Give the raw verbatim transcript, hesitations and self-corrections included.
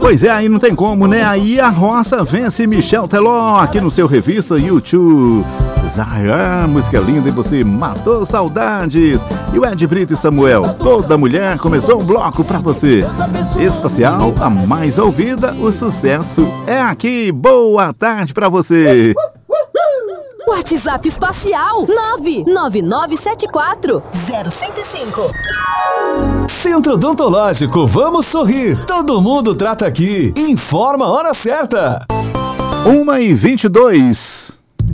Pois é, aí não tem como, né? Aí a roça vence Michel Teló aqui no seu Revista YouTube. Zaya, música linda e você matou saudades. E o Ed Brito e Samuel, toda mulher começou um bloco pra você. Espacial, a mais ouvida, o sucesso é aqui. Boa tarde pra você. WhatsApp Espacial nove nove nove sete quatro zero cinco cinco. Centro Odontológico, vamos sorrir. Todo mundo trata aqui. Informa a hora certa. uma e vinte e dois.